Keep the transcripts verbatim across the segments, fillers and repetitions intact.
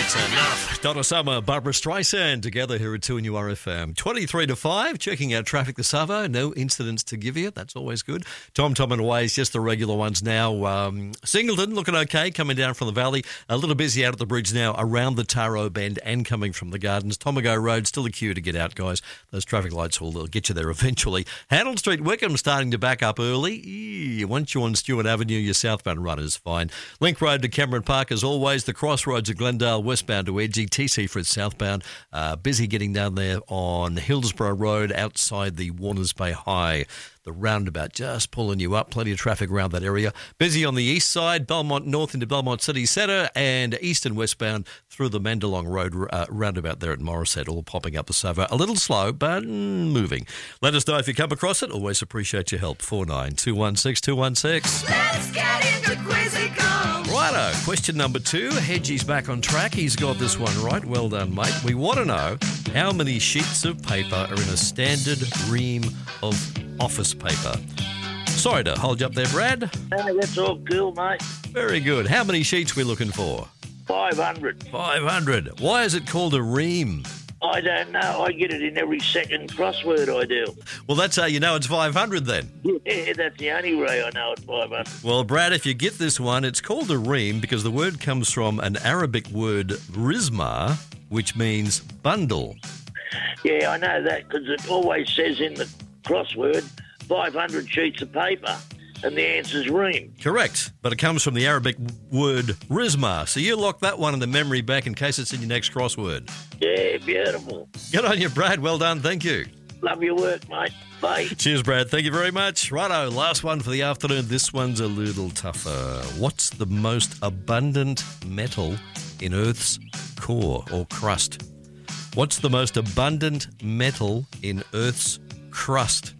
That's enough. Donna Summer, Barbara Streisand together here at two and U R F M. twenty-three to five, checking out traffic this Savo. No incidents to give you. That's always good. Tom, Tom and Ways, just the regular ones now. Um, Singleton looking okay, coming down from the valley. A little busy out at the bridge now around the Taro Bend and coming from the Gardens. Tomago Road, still a queue to get out, guys. Those traffic lights will get you there eventually. Handel Street, Wickham starting to back up early. Eee, once you're on Stewart Avenue, your southbound run is fine. Link Road to Cameron Park, as always. The crossroads of Glendale, westbound to Edgy. T C for its southbound. Uh, busy getting down there on Hillsborough Road outside the Warners Bay High. The roundabout just pulling you up. Plenty of traffic around that area. Busy on the east side, Belmont North into Belmont City Centre, and east and westbound through the Mandalong Road uh, roundabout there at Morisset, all popping up the Savo. A little slow, but mm, moving. Let us know if you come across it. Always appreciate your help. four nine two one six two one six. Let's get into Quizzical. Righto, question number two. Hedgie's back on track. He's got this one right. Well done, mate. We want to know how many sheets of paper are in a standard ream of office paper. Sorry to hold you up there, Brad. No, that's all cool, mate. Very good. How many sheets we looking for? five hundred. five hundred. Why is it called a ream? I don't know. I get it in every second crossword I do. Well, that's how you know it's five hundred then. Yeah, that's the only way I know it's five hundred. Well, Brad, if you get this one, it's called a ream because the word comes from an Arabic word, rizma, which means bundle. Yeah, I know that because it always says in the crossword five hundred sheets of paper, and the answer's ream. Correct, but it comes from the Arabic word rizma. So you lock that one in the memory bank in case it's in your next crossword. Yeah, beautiful. Good on you, Brad. Well done. Thank you. Love your work, mate. Bye. Cheers, Brad. Thank you very much. Righto, last one for the afternoon. This one's a little tougher. What's the most abundant metal in Earth's core or crust? What's the most abundant metal in Earth's crust?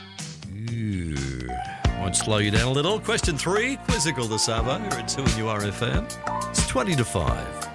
Ooh. Won't slow you down a little. Question three, Quizzical the Savo here at two and U R F M. It's twenty to five.